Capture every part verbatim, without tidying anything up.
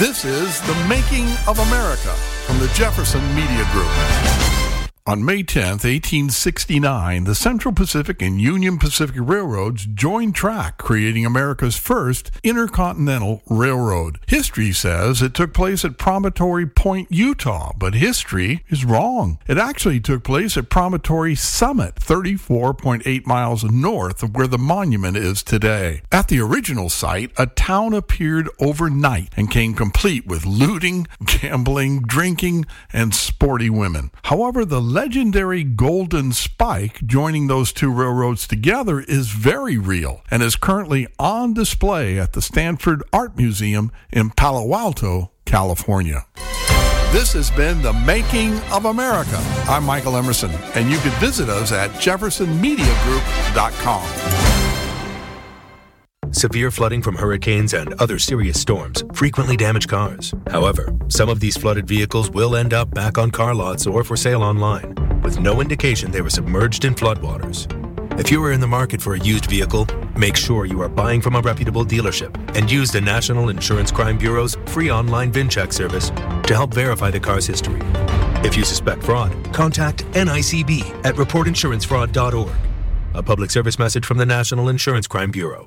This is The Making of America from the Jefferson Media Group. On May tenth, eighteen sixty-nine, the Central Pacific and Union Pacific Railroads joined track, creating America's first intercontinental railroad. History says it took place at Promontory Point, Utah, but history is wrong. It actually took place at Promontory Summit, thirty-four point eight miles north of where the monument is today. At the original site, a town appeared overnight and came complete with looting, gambling, drinking, and sporty women. However, the legendary Golden Spike joining those two railroads together is very real and is currently on display at the Stanford Art Museum in Palo Alto, California. This has been The Making of America. I'm Michael Emerson, and you can visit us at jefferson media group dot com. Severe flooding from hurricanes and other serious storms frequently damage cars. However, some of these flooded vehicles will end up back on car lots or for sale online, with no indication they were submerged in floodwaters. If you are in the market for a used vehicle, make sure you are buying from a reputable dealership and use the National Insurance Crime Bureau's free online VIN check service to help verify the car's history. If you suspect fraud, contact N I C B at report insurance fraud dot org. A public service message from the National Insurance Crime Bureau.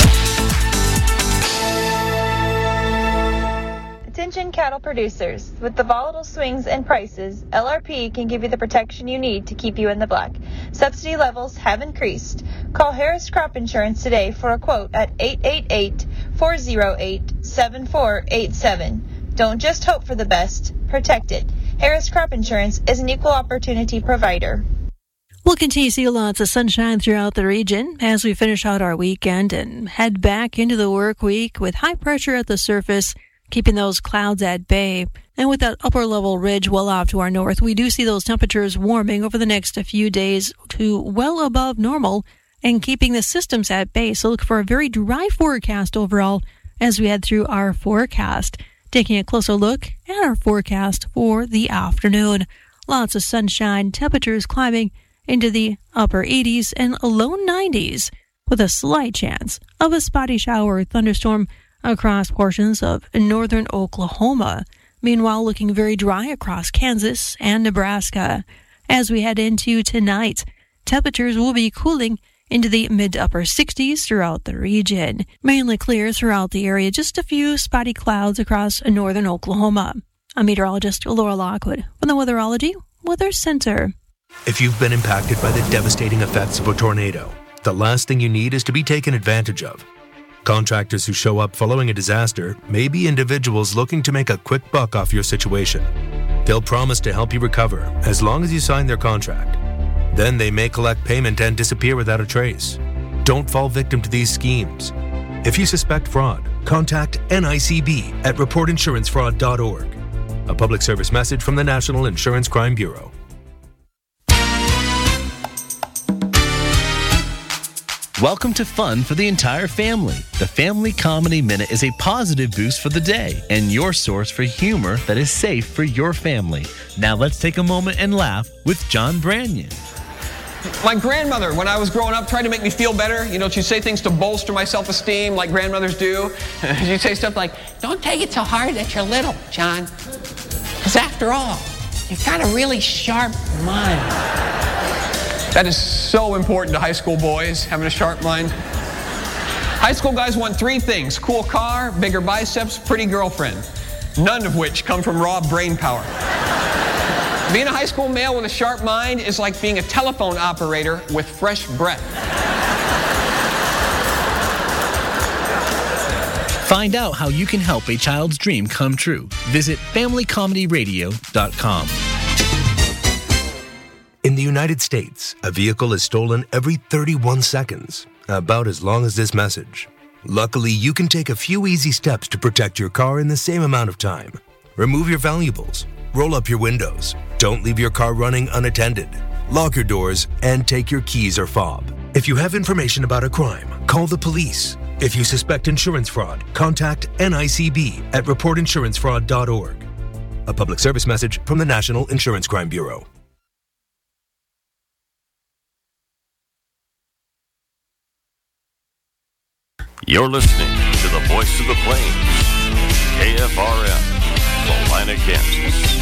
Attention cattle producers. With the volatile swings in prices, L R P can give you the protection you need to keep you in the black. Subsidy levels have increased. Call Harris Crop Insurance today for a quote at eight eight eight, four oh eight, seven four eight seven. Don't just hope for the best, protect it. Harris Crop Insurance is an equal opportunity provider. We'll continue to see lots of sunshine throughout the region as we finish out our weekend and head back into the work week with high pressure at the surface, keeping those clouds at bay. And with that upper level ridge well off to our north, we do see those temperatures warming over the next few days to well above normal and keeping the systems at bay. So look for a very dry forecast overall as we head through our forecast. Taking a closer look at our forecast for the afternoon. Lots of sunshine, temperatures climbing into the upper eighties and low nineties with a slight chance of a spotty shower or thunderstorm across portions of northern Oklahoma. Meanwhile, looking very dry across Kansas and Nebraska. As we head into tonight, temperatures will be cooling into the mid to upper sixties throughout the region. Mainly clear throughout the area, just a few spotty clouds across northern Oklahoma. I'm meteorologist Laura Lockwood from the Weatherology Weather Center. If you've been impacted by the devastating effects of a tornado, the last thing you need is to be taken advantage of. Contractors who show up following a disaster may be individuals looking to make a quick buck off your situation. They'll promise to help you recover as long as you sign their contract. Then they may collect payment and disappear without a trace. Don't fall victim to these schemes. If you suspect fraud, contact N I C B at report insurance fraud dot org. A public service message from the National Insurance Crime Bureau. Welcome to fun for the entire family. The Family Comedy Minute is a positive boost for the day and your source for humor that is safe for your family. Now let's take a moment and laugh with John Branyan. My grandmother, when I was growing up, tried to make me feel better. You know, she'd say things to bolster my self-esteem like grandmothers do. She'd say stuff like, don't take it so hard that you're little, John. Because after all, you've got a really sharp mind. That is so important to high school boys, having a sharp mind. High school guys want three things: cool car, bigger biceps, pretty girlfriend. None of which come from raw brain power. Being a high school male with a sharp mind is like being a telephone operator with fresh breath. Find out how you can help a child's dream come true. Visit family comedy radio dot com. In the United States, a vehicle is stolen every thirty-one seconds, about as long as this message. Luckily, you can take a few easy steps to protect your car in the same amount of time. Remove your valuables, roll up your windows, don't leave your car running unattended, lock your doors, and take your keys or fob. If you have information about a crime, call the police. If you suspect insurance fraud, contact N I C B at report insurance fraud dot org. A public service message from the National Insurance Crime Bureau. You're listening to the Voice of the Plains. K F R M, Salina, Kansas.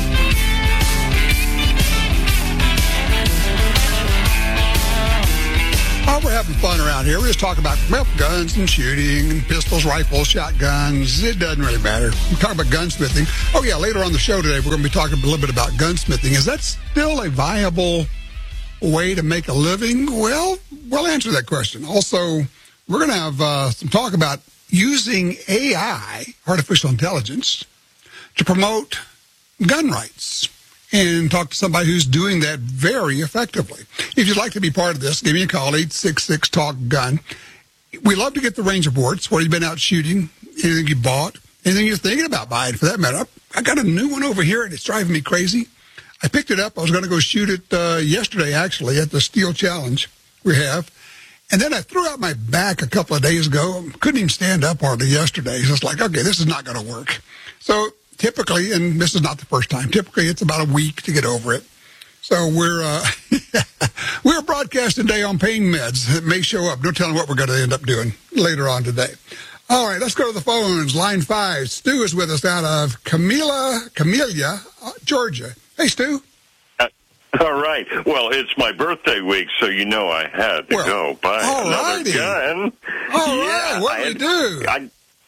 Oh, we're having fun around here. We just talk about well, guns and shooting and pistols, rifles, shotguns. It doesn't really matter. We talk about gunsmithing. Oh, yeah, later on the show today, we're going to be talking a little bit about gunsmithing. Is that still a viable way to make a living? Well, we'll answer that question. Also, we're going to have uh, some talk about using A I, artificial intelligence, to promote gun rights and talk to somebody who's doing that very effectively. If you'd like to be part of this, give me a call, eight six six, talk gun. We love to get the range reports, where you've been out shooting, anything you bought, anything you're thinking about buying, for that matter. I got a new one over here, and it's driving me crazy. I picked it up. I was going to go shoot it uh, yesterday, actually, at the Steel Challenge we have. And then I threw out my back a couple of days ago. Couldn't even stand up hardly yesterday. So it's like, okay, this is not going to work. So typically, and this is not the first time, typically it's about a week to get over it. So we're uh, we're broadcasting today on pain meds. It may show up. No telling what we're going to end up doing later on today. All right, let's go to the phones. Line five. Stu is with us out of Camilla, Camellia, uh, Georgia. Hey, Stu. Uh, all right. Well, it's my birthday week, so you know I had to well, go buy another gun. All yeah, right. What do we do? I,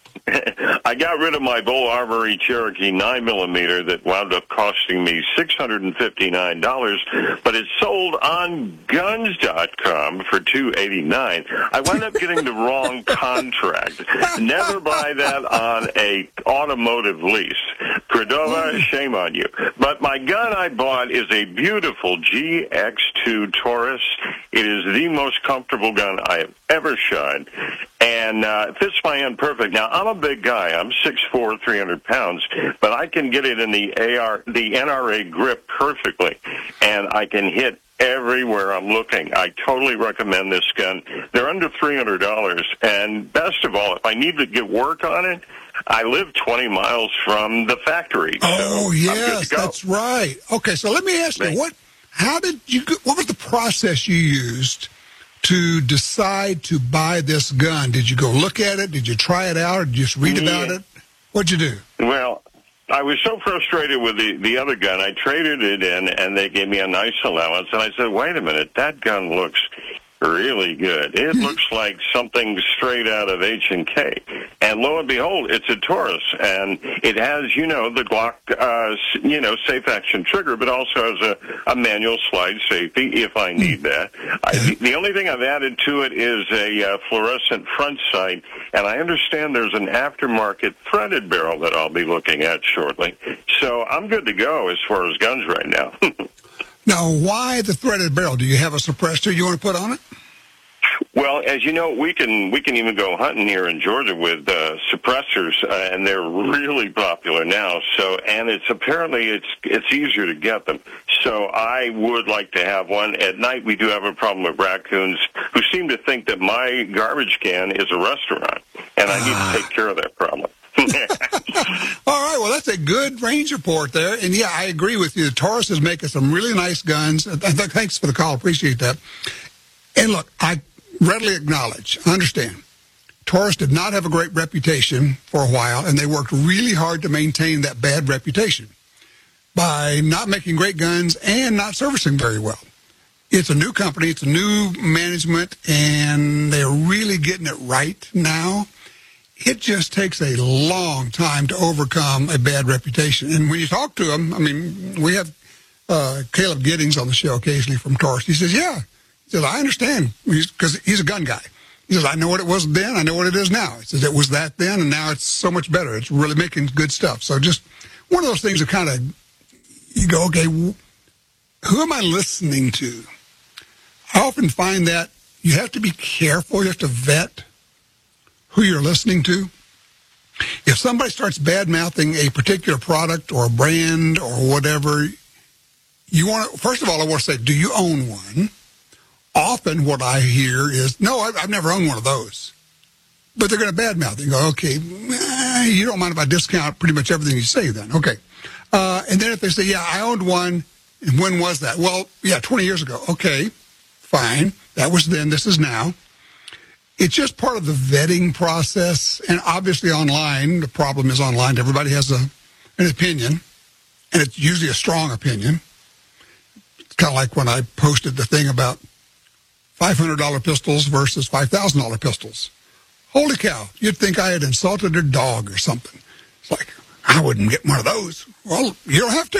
I got rid of my Bull Armory Cherokee nine millimeter that wound up costing me six hundred fifty-nine dollars, but it sold on guns dot com for two hundred eighty-nine dollars. I wound up getting the wrong contract. Never buy that on a automotive lease. Cordova, shame on you. But my gun I bought is a beautiful G X two Taurus. It is the most comfortable gun I have ever shot, and uh, it fits my end perfect. Now, I'm a big guy. I'm six foot four, three hundred pounds, but I can get it in the A R, the N R A grip perfectly, and I can hit everywhere I'm looking. I totally recommend this gun. They're under three hundred dollars, and best of all, if I need to get work on it, I live twenty miles from the factory. Oh, so yes, that's right. Okay, so let me ask you, what? How did you? What was the process you used to decide to buy this gun? Did you go look at it? Did you try it out? Or did you just read about yeah. it? What'd you do? Well, I was so frustrated with the, the other gun. I traded it in, and they gave me a nice allowance. And I said, wait a minute, that gun looks really good. It looks like something straight out of H and K. And lo and behold, it's a Taurus, and it has, you know, the Glock, uh, you know, safe action trigger, but also has a, a manual slide safety if I need that. I, the, the only thing I've added to it is a uh, fluorescent front sight, and I understand there's an aftermarket threaded barrel that I'll be looking at shortly. So I'm good to go as far as guns right now. Now, why the threaded barrel? Do you have a suppressor you want to put on it? Well, as you know, we can we can even go hunting here in Georgia with uh, suppressors, uh, and they're really popular now. So, and it's apparently it's it's easier to get them. So, I would like to have one. At night, we do have a problem with raccoons who seem to think that my garbage can is a restaurant, and I need to take care of that problem. All right, well, that's a good range report there. And, yeah, I agree with you. The Taurus is making some really nice guns. Thanks for the call. Appreciate that. And, look, I readily acknowledge, I understand, Taurus did not have a great reputation for a while, and they worked really hard to maintain that bad reputation by not making great guns and not servicing very well. It's a new company. It's a new management, and they're really getting it right now. It just takes a long time to overcome a bad reputation. And when you talk to them, I mean, we have uh, Caleb Giddings on the show occasionally from Taurus. He says, yeah. He says, I understand, because he's a gun guy. He says, I know what it was then, I know what it is now. He says, it was that then, and now it's so much better. It's really making good stuff. So just one of those things that kind of, you go, okay, who am I listening to? I often find that you have to be careful. You have to vet who you're listening to. If somebody starts bad-mouthing a particular product or a brand or whatever, you want to, first of all, I want to say, do you own one? Often what I hear is, no, I've, I've never owned one of those. But they're going to badmouth it. You go, okay, eh, you don't mind if I discount pretty much everything you say then. Okay. Uh, and then if they say, yeah, I owned one, and when was that? Well, yeah, twenty years ago. Okay, fine. That was then. This is now. it's just part of the vetting process. And obviously online, the problem is online. Everybody has a, an opinion, and it's usually a strong opinion. It's kind of like when I posted the thing about five hundred dollars pistols versus five thousand dollars pistols. Holy cow, you'd think I had insulted a dog or something. It's like, I wouldn't get one of those. Well, you don't have to.